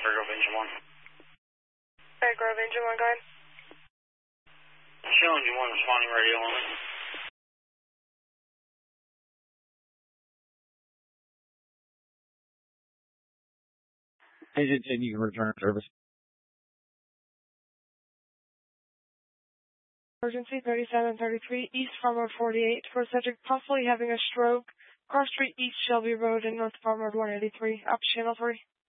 Fairgrove Engine 1. Fairgrove Engine 1, go ahead. Show Engine 1 responding radio only. Engine 10, you can return service. Emergency 3733 East Farm Road 48 for a subject possibly having a stroke. Cross Street East Shelby Road and North Farm Road 183. Up channel 3.